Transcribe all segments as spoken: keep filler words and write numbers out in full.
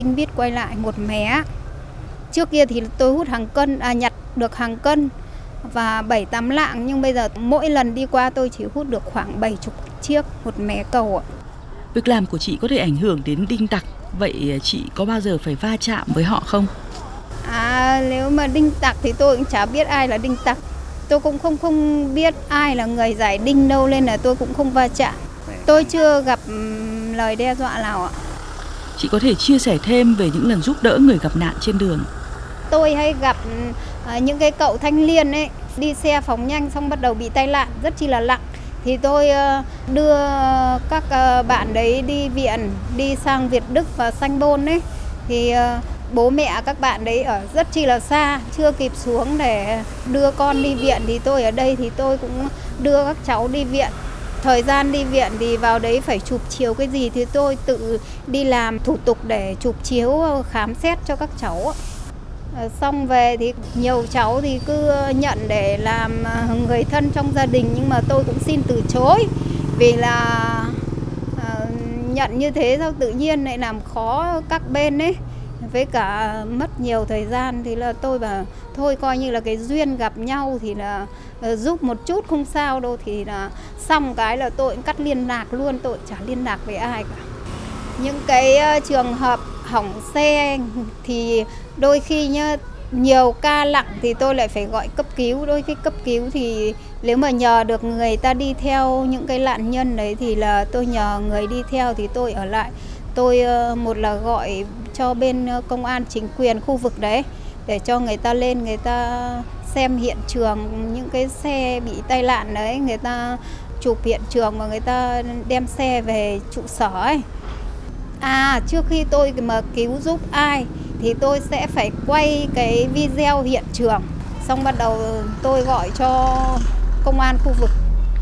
Đinh vít quay lại một mé. Trước kia thì tôi hút hàng cân, à, nhặt được hàng cân và bảy tám lạng, nhưng bây giờ mỗi lần đi qua tôi chỉ hút được khoảng bảy mươi chiếc một mé cầu ạ. Việc làm của chị có thể ảnh hưởng đến đinh tặc, vậy chị có bao giờ phải va chạm với họ không? À, nếu mà đinh tặc thì tôi cũng chả biết ai là đinh tặc. Tôi cũng không không biết ai là người giải đinh đâu, nên là tôi cũng không va chạm. Tôi chưa gặp um, lời đe dọa nào ạ. Chị có thể chia sẻ thêm về những lần giúp đỡ người gặp nạn trên đường. Tôi hay gặp uh, những cái cậu thanh niên ấy đi xe phóng nhanh xong bắt đầu bị tai nạn rất chi là nặng. Thì tôi uh, đưa các uh, bạn đấy đi viện, đi sang Việt Đức và Sanh Pôn ấy. Thì uh, bố mẹ các bạn đấy ở rất chi là xa, chưa kịp xuống để đưa con đi viện, thì tôi ở đây thì tôi cũng đưa các cháu đi viện. Thời gian đi viện thì vào đấy phải chụp chiếu cái gì thì tôi tự đi làm thủ tục để chụp chiếu khám xét cho các cháu. Xong về thì nhiều cháu thì cứ nhận để làm người thân trong gia đình, nhưng mà tôi cũng xin từ chối, vì là uh, nhận như thế sao tự nhiên lại làm khó các bên ấy, với cả mất nhiều thời gian. Thì là tôi bảo thôi coi như là cái duyên gặp nhau thì là uh, giúp một chút không sao đâu, thì là xong cái là tôi cũng cắt liên lạc luôn, tôi chả liên lạc với ai cả. Những cái uh, trường hợp hỏng xe thì đôi khi nhá, nhiều ca nặng thì tôi lại phải gọi cấp cứu. Đôi khi cấp cứu thì nếu mà nhờ được người ta đi theo những cái nạn nhân đấy thì là tôi nhờ người đi theo, thì tôi ở lại. Tôi một là gọi cho bên công an chính quyền khu vực đấy để cho người ta lên, người ta xem hiện trường những cái xe bị tai nạn đấy, người ta chụp hiện trường và người ta đem xe về trụ sở ấy. À, trước khi tôi mà cứu giúp ai thì tôi sẽ phải quay cái video hiện trường, xong bắt đầu tôi gọi cho công an khu vực.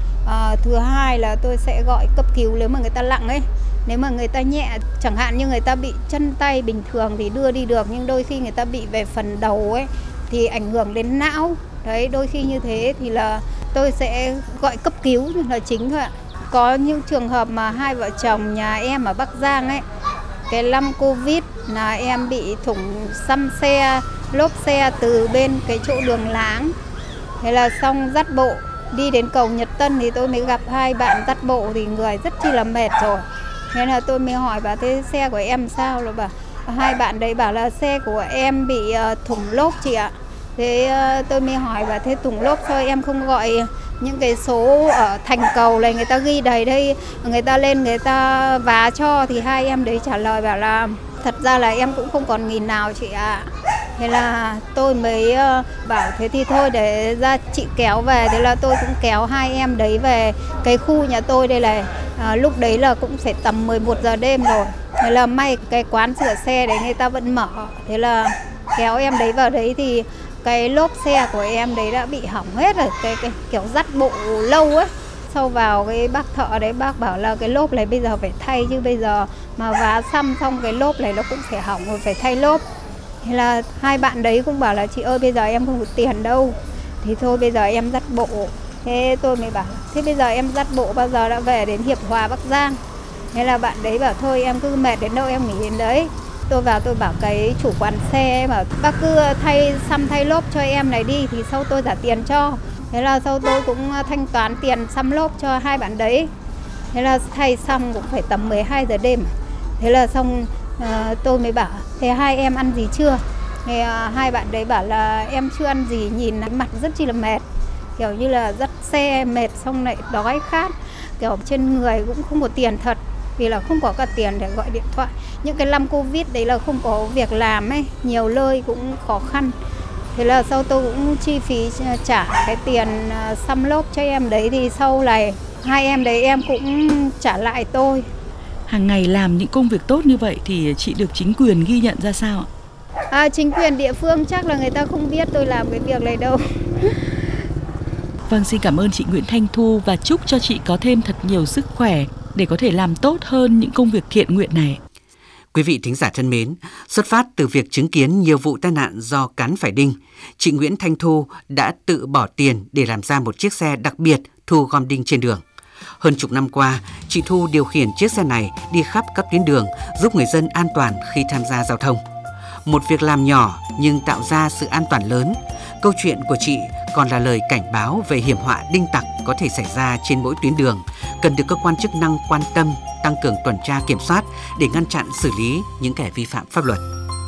À, thứ hai là tôi sẽ gọi cấp cứu nếu mà người ta nặng ấy. Nếu mà người ta nhẹ, chẳng hạn như người ta bị chân tay bình thường thì đưa đi được, nhưng đôi khi người ta bị về phần đầu ấy thì ảnh hưởng đến não. Đấy, đôi khi như thế thì là tôi sẽ gọi cấp cứu là chính thôi ạ. Có những trường hợp mà hai vợ chồng nhà em ở Bắc Giang ấy, cái năm Covid là em bị thủng xăm xe, lốp xe từ bên cái chỗ đường láng. Thế là xong dắt bộ đi đến cầu Nhật Tân thì tôi mới gặp hai bạn dắt bộ thì người rất chi là mệt rồi. Thế là tôi mới hỏi bà thế xe của em sao, rồi bà hai bạn đấy bảo là xe của em bị thủng lốp chị ạ. Thế tôi mới hỏi bà thế thủng lốp thôi em không gọi những cái số ở thành cầu này người ta ghi đầy đây, người ta lên người ta vá cho. Thì hai em đấy trả lời bảo là thật ra là em cũng không còn nghìn nào chị ạ. Thế là tôi mới bảo thế thì thôi để ra chị kéo về. Thế là tôi cũng kéo hai em đấy về cái khu nhà tôi đây này. À, lúc đấy là cũng phải tầm mười một giờ đêm rồi. Thế là may cái quán sửa xe đấy người ta vẫn mở. Thế là kéo em đấy vào đấy thì cái lốp xe của em đấy đã bị hỏng hết rồi, cái, cái kiểu dắt bộ lâu ấy. Sau vào cái bác thợ đấy, bác bảo là cái lốp này bây giờ phải thay, chứ bây giờ mà vá xăm xong cái lốp này nó cũng phải hỏng rồi, phải thay lốp. Thế là hai bạn đấy cũng bảo là chị ơi bây giờ em không có tiền đâu, thì thôi bây giờ em dắt bộ. Thế tôi mới bảo thế bây giờ em dắt bộ bao giờ đã về đến Hiệp Hòa Bắc Giang. Thế là bạn đấy bảo thôi em cứ mệt đến đâu em nghỉ đến đấy. Tôi vào tôi bảo cái chủ quán xe mà bác cứ thay xăm thay lốp cho em này đi, thì sau tôi trả tiền cho. Thế là sau tôi cũng thanh toán tiền xăm lốp cho hai bạn đấy. Thế là thay xong cũng phải tầm mười hai giờ đêm. Thế là xong uh, tôi mới bảo thế hai em ăn gì chưa? Thì uh, hai bạn đấy bảo là em chưa ăn gì, nhìn mặt rất chi là mệt, kiểu như là dắt xe mệt xong lại đói khát, kiểu trên người cũng không có tiền thật, vì là không có cả tiền để gọi điện thoại. Những cái năm Covid đấy là không có việc làm ấy, nhiều nơi cũng khó khăn. Thế là sau tôi cũng chi phí trả cái tiền xăm lốp cho em đấy, thì sau này hai em đấy em cũng trả lại tôi. Hàng ngày làm những công việc tốt như vậy thì chị được chính quyền ghi nhận ra sao ạ? À, chính quyền địa phương chắc là người ta không biết tôi làm cái việc này đâu. Vâng, xin cảm ơn chị Nguyễn Thanh Thu và chúc cho chị có thêm thật nhiều sức khỏe để có thể làm tốt hơn những công việc thiện nguyện này. Quý vị thính giả thân mến, xuất phát từ việc chứng kiến nhiều vụ tai nạn do cán phải đinh, chị Nguyễn Thanh Thu đã tự bỏ tiền để làm ra một chiếc xe đặc biệt thu gom đinh trên đường. Hơn chục năm qua, chị Thu điều khiển chiếc xe này đi khắp các tuyến đường, giúp người dân an toàn khi tham gia giao thông. Một việc làm nhỏ nhưng tạo ra sự an toàn lớn. Câu chuyện của chị còn là lời cảnh báo về hiểm họa đinh tặc có thể xảy ra trên mỗi tuyến đường, cần được cơ quan chức năng quan tâm, tăng cường tuần tra kiểm soát để ngăn chặn xử lý những kẻ vi phạm pháp luật.